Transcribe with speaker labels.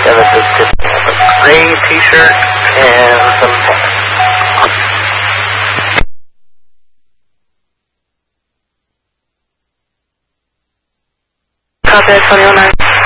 Speaker 1: And this is just a gray t-shirt and some pants. Copy, 2009.